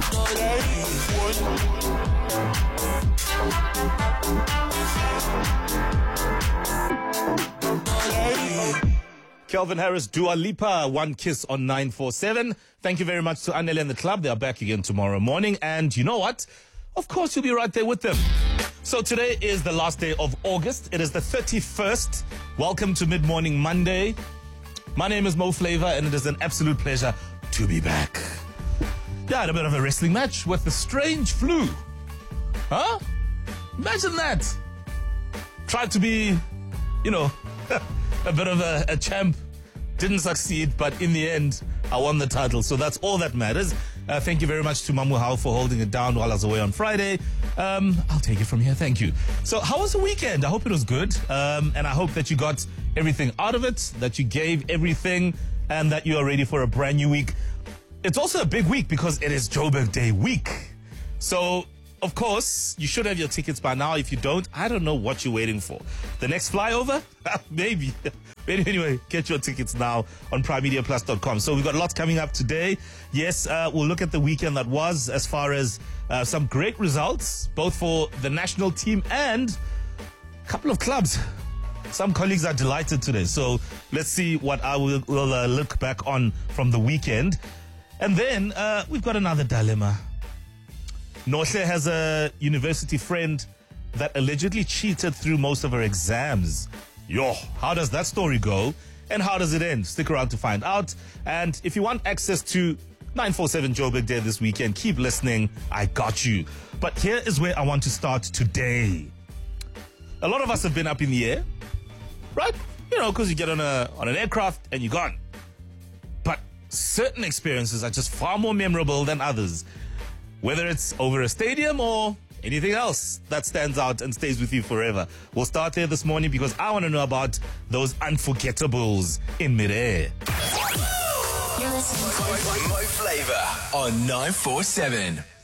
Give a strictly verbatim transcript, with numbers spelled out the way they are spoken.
Calvin Harris, Dua Lipa, One Kiss on nine four seven. Thank you very much to Anele and the club. They are back again tomorrow morning. And you know what? Of course, you'll be right there with them. So today is the last day of August. It is the thirty-first. Welcome to Mid Morning Monday. My name is Mo Flavor, and it is an absolute pleasure to be back. Yeah, I had a bit of a wrestling match with the strange flu. Huh? Imagine that. Tried to be, you know, a bit of a, a champ. Didn't succeed, but in the end, I won the title. So that's all that matters. Uh, thank you very much to Mamu Hao for holding it down while I was away on Friday. Um, I'll take it from here. Thank you. So how was the weekend? I hope it was good. Um, and I hope that you got everything out of it, that you gave everything, and that you are ready for a brand new week. It's also a big week because it is Joburg Day week. So, of course, you should have your tickets by now. If you don't, I don't know what you're waiting for. The next flyover? Maybe. But anyway, get your tickets now on prime media plus dot com. So we've got lots coming up today. Yes, uh, we'll look at the weekend that was as far as uh, some great results, both for the national team and a couple of clubs. Some colleagues are delighted today. So let's see what I will, will uh, look back on from the weekend. And then uh, we've got another dilemma. Nohle has a university friend that allegedly cheated through most of her exams. Yo, how does that story go? And how does it end? Stick around to find out. And if you want access to nine four seven Joburg Day this weekend, keep listening. I got you. But here is where I want to start today. A lot of us have been up in the air, right? You know, because you get on a on an aircraft and you're gone. But certain experiences are just far more memorable than others. Whether it's over a stadium or anything else that stands out and stays with you forever. We'll start there this morning because I want to know about those unforgettables in midair. You're listening to Mo Flavor on nine four seven.